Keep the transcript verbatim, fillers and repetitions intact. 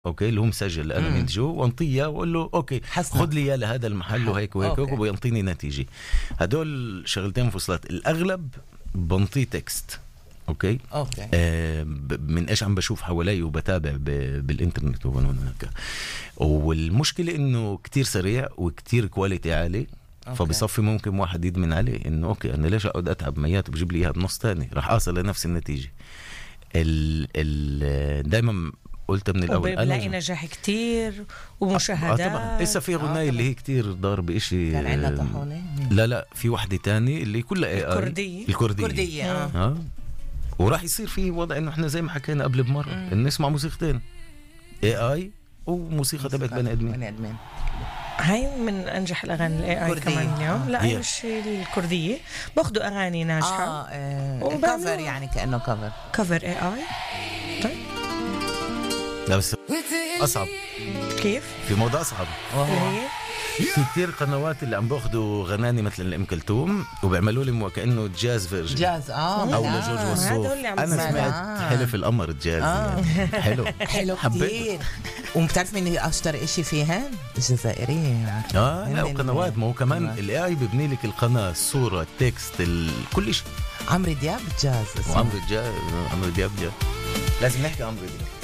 اوكي اللي هو مسجل اللي انا منتجه وانطيه واقول له اوكي خذ لي اياه لهذا المحل وهيك وهيك ويعطيني نتيجه. هدول شغلتين مفصلات. الاغلب بنطيه تكست. اوكي اوكي آه من ايش عم بشوف حوالي وبتابع بالانترنت وهناك. والمشكله انه كتير سريع وكتير كواليتي عالي. أوكي. فبصفي ممكن واحد يدمن عليه انه اوكي انا ليش اقعد اتعب ميات بجيب لي اياها بنص تاني راح اوصل لنفس النتيجه. ال ال دايما قلت من الاول بلاقي نجاح كتير ومشاهدات. آه طبعا لسه في غنايه آه اللي هي كتير ضاربه إشي. كان عندنا طحونه. لا لا في وحده تاني اللي كلها اي اي الكرديه الكرديه, الكردية. آه. آه. وراح يصير في وضع انه احنا زي ما حكينا قبل بمره إن نسمع موسيقتين اي اي وموسيقى تبعت بني ادمين. بني ادمين هاي من انجح الاغاني الاي اي كمان اليوم. لا اي شيء الكرديه باخذوا اغاني ناجحه اه, آه كفر يعني كانه كفر كفر اي اي. طيب لا بس اصعب. كيف في موضوع اصعب هي في كتير قنوات اللي عم باخذوا غناني مثل الام كلثوم وبيعملوا لي وكانه جاز فيرجن جاز اه او لجورج وسوف. انا سمعت آه. حلف القمر الجاز آه. يعني. حلو حلو كتير. وبتعرف مين اشتر اشي فيها الجزائريين اه لا وقنوات. ما هو كمان الاي اي ببني لك القناه الصوره التكست كل شيء. عمرو دياب جاز وعمرو دياب عمرو دياب جاز لازم نحكي عمرو دياب.